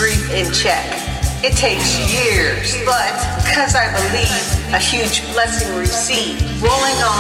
grief in check. It takes years, but because I believe a huge blessing received, rolling on